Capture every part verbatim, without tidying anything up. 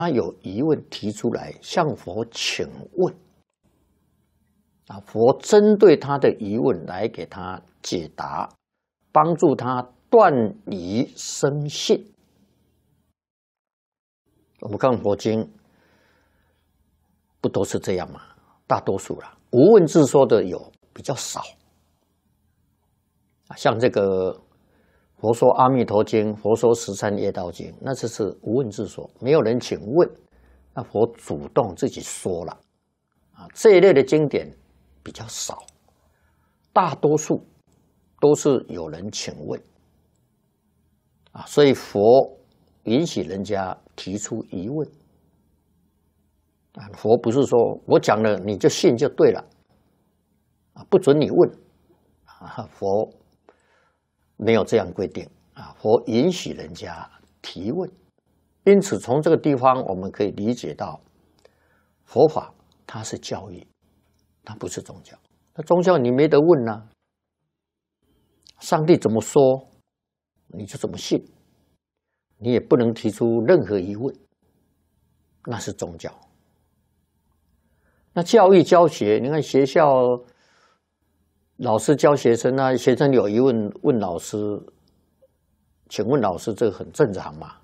他有疑问提出来，向佛请问，啊，佛针对他的疑问来给他解答，帮助他断疑生信。我们看佛经，不都是这样吗？大多数啦，无问自说的有比较少。像这个佛说《阿弥陀经》，佛说《十三业道经》，那这是无问自说，没有人请问，那佛主动自己说了啊。这一类的经典比较少，大多数都是有人请问啊，所以佛允许人家提出疑问啊。佛不是说我讲了你就信就对了啊，不准你问啊，佛没有这样规定啊，佛允许人家提问，因此从这个地方我们可以理解到，佛法它是教育，它不是宗教。那宗教你没得问啊，上帝怎么说你就怎么信，你也不能提出任何疑问，那是宗教。那教育教学，你看学校老师教学生啊，学生有疑问问老师，请问老师，这个很正常嘛？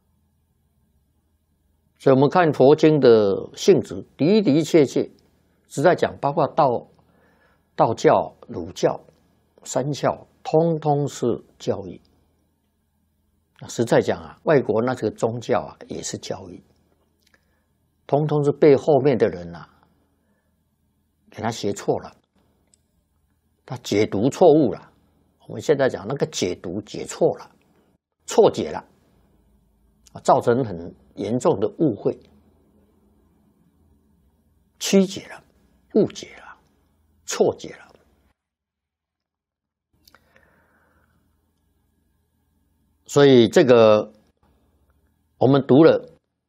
所以我们看佛经的性质的的确确是在讲，包括道道教、儒教、三教，通通是教育。实在讲啊，外国那这个宗教啊也是教育，通通是被后面的人啊给他学错了。他解读错误了，我们现在讲那个解读解错了，错解了，造成很严重的误会、曲解了、误解了、错解了。所以这个我们读了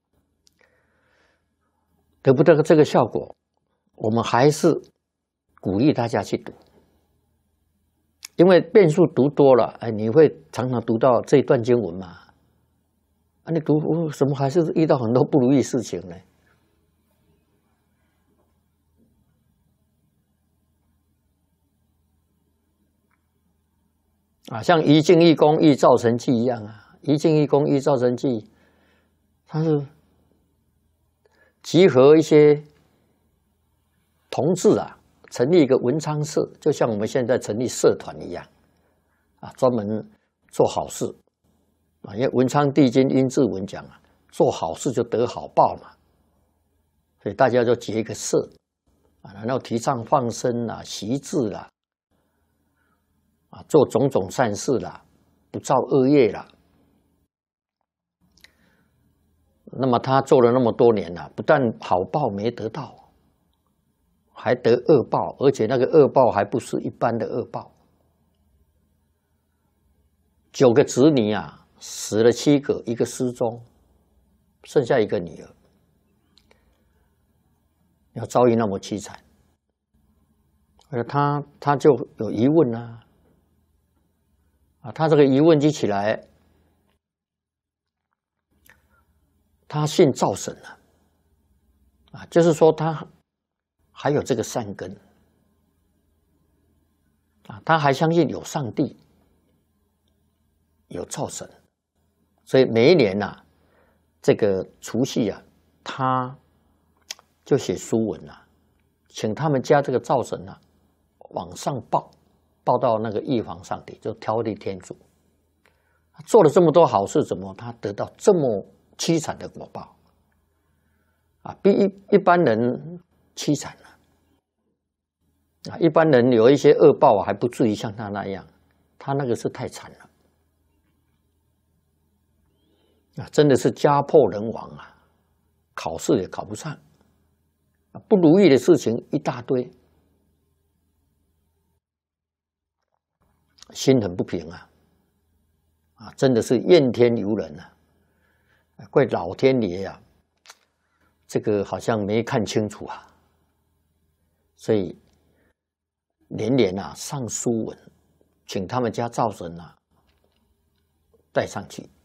得不得这个效果，我们还是鼓励大家去读。因为遍数读多了，哎，你会常常读到这一段经文嘛？啊，你读为什么还是遇到很多不如意事情呢？啊，像一境一功一造成绩一样啊，一境一功一造成绩，它是集合一些同志啊。成立一个文昌社，就像我们现在成立社团一样，啊，专门做好事，啊，因为文昌帝君殷志文讲啊，做好事就得好报嘛，所以大家就结一个社，啊，然后提倡放生啦、习志啦，啊，做种种善事啦，不造恶业啦。那么他做了那么多年了，不但好报没得到，还得恶报，而且那个恶报还不是一般的恶报。九个子女啊，死了七个，一个失踪，剩下一个女儿，要遭遇那么凄惨，而他他就有疑问啊，啊，他这个疑问就起来，他信灶神了，啊，就是说他还有这个善根啊，他还相信有上帝，有灶神，所以每一年呐、啊，这个除夕啊，他就写书文啊，请他们家这个灶神啊往上报，报到那个玉皇上帝，就挑剔天主，做了这么多好事，怎么他得到这么凄惨的果报啊？比一一般人凄惨了。啊，一般人有一些恶报还不至于像他那样，他那个是太惨了，啊，真的是家破人亡啊，考试也考不上，不如意的事情一大堆，心很不平啊，啊，真的是怨天尤人啊，怪老天爷呀、啊，这个好像没看清楚啊，所以。连连啊上书文，请他们家灶神啊带上去，